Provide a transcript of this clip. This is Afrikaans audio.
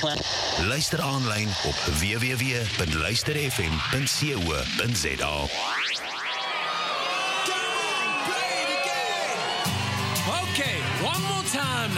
Luister aanlyn op www.luisterfm.co.za. Okay, one more time.